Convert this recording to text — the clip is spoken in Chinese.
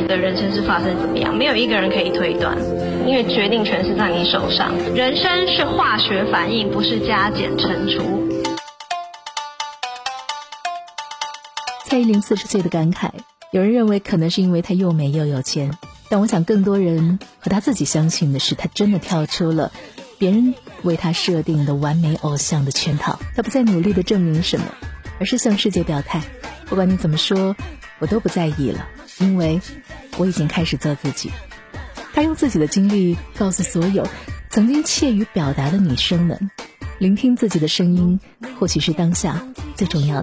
你的人生是发生怎么样，没有一个人可以推断，因为决定权是在你手上。人生是化学反应，不是加减乘除。 蔡依林40岁的感慨，有人认为可能是因为她又美又有钱，但我想更多人和她自己相信的是，她真的跳出了别人为她设定的完美偶像的圈套。她不再努力地证明什么，而是向世界表态，不管你怎么说，我都不在意了，因为我已经开始做自己。她用自己的经历告诉所有曾经怯于表达的女生们，聆听自己的声音，或许是当下最重要的。